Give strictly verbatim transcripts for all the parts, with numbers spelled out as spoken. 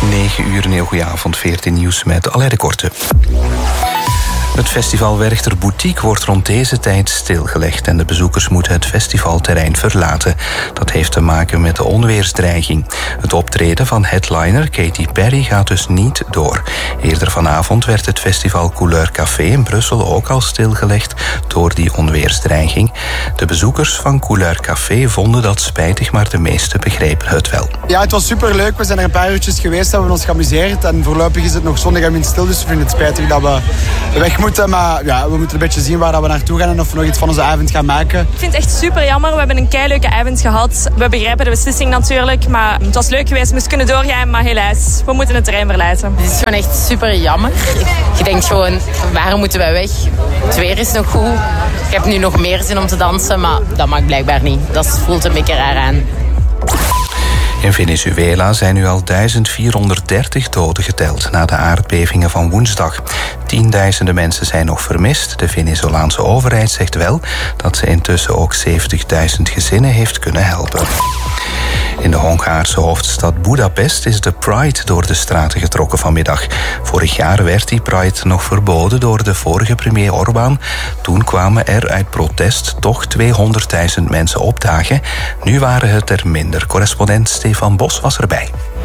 negen uur, een heel goede avond, veertien nieuws met Alain de Korte. Het festival Werchter Boutique wordt rond deze tijd stilgelegd en de bezoekers moeten het festivalterrein verlaten. Dat heeft te maken met de onweersdreiging. Het optreden van headliner Katy Perry gaat dus niet door. Eerder vanavond werd het festival Couleur Café in Brussel ook al stilgelegd door die onweersdreiging. De bezoekers van Couleur Café vonden dat spijtig, maar de meesten begrepen het wel. Ja, het was superleuk. We zijn er een paar uurtjes geweest, hebben ons geamuseerd en voorlopig is het nog zondag en stil, dus we vinden het spijtig dat we weg moeten, maar ja, we moeten een beetje zien waar we naartoe gaan en of we nog iets van onze avond gaan maken. Ik vind het echt super jammer. We hebben een keileuke avond gehad. We begrijpen de beslissing natuurlijk, maar het was leuk geweest. We moesten kunnen doorgaan, maar helaas, we moeten het terrein verlaten. Het is gewoon echt super jammer. Je denkt gewoon, waarom moeten wij weg? Het weer is nog goed. Ik heb nu nog meer zin om te dansen, maar dat mag blijkbaar niet. Dat voelt een beetje raar aan. In Venezuela zijn nu al duizend vierhonderddertig doden geteld na de aardbevingen van woensdag. Tienduizenden mensen zijn nog vermist. De Venezolaanse overheid zegt wel dat ze intussen ook zeventigduizend gezinnen heeft kunnen helpen. In de Hongaarse hoofdstad Budapest is de Pride door de straten getrokken vanmiddag. Vorig jaar werd die Pride nog verboden door de vorige premier Orbán. Toen kwamen er uit protest toch tweehonderdduizend mensen opdagen. Nu waren het er minder. Correspondent Stefan Bos was erbij.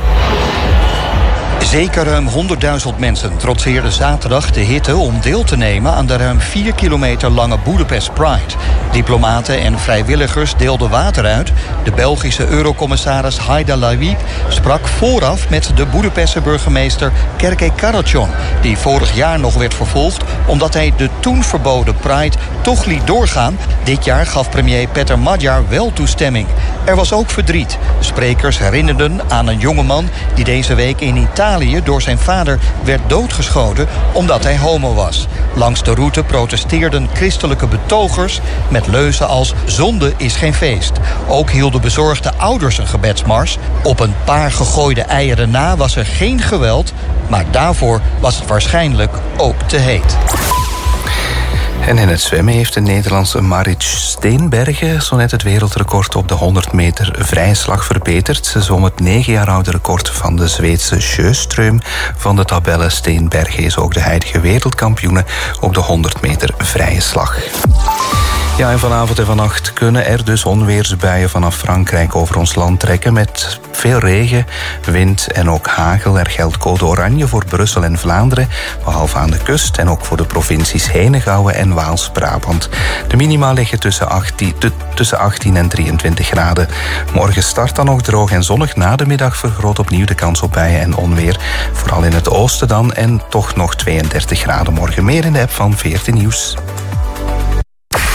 Zeker ruim honderdduizend mensen trotseerden zaterdag de hitte om deel te nemen aan de ruim vier kilometer lange Budapest Pride. Diplomaten en vrijwilligers deelden water uit. De Belgische eurocommissaris Haida Lawiep sprak vooraf met de Boedapestse burgemeester Kerke Karacsony, die vorig jaar nog werd vervolgd omdat hij de toen verboden Pride toch liet doorgaan. Dit jaar gaf premier Peter Magyar wel toestemming. Er was ook verdriet. Sprekers herinnerden aan een jongeman die deze week in Italië door zijn vader werd doodgeschoten omdat hij homo was. Langs de route protesteerden christelijke betogers met leuzen als zonde is geen feest. Ook hielden bezorgde ouders een gebedsmars. Op een paar gegooide eieren na was er geen geweld, maar daarvoor was het waarschijnlijk ook te heet. En in het zwemmen heeft de Nederlandse Marit Steenbergen zo net het wereldrecord op de honderd meter vrije slag verbeterd. Ze zwom het negen jaar oude record van de Zweedse Sjöström van de tabelle. Steenbergen is ook de huidige wereldkampioene op de honderd meter vrije slag. Ja, en vanavond en vannacht kunnen er dus onweersbuien vanaf Frankrijk over ons land trekken met veel regen, wind en ook hagel. Er geldt code oranje voor Brussel en Vlaanderen, behalve aan de kust en ook voor de provincies Henegouwen en Waals-Brabant. De minima liggen tussen achttien, tussen achttien en drieëntwintig graden. Morgen start dan nog droog en zonnig. Na de middag vergroot opnieuw de kans op buien en onweer. Vooral in het oosten dan en toch nog tweeëndertig graden morgen. Meer in de app van veertien Nieuws.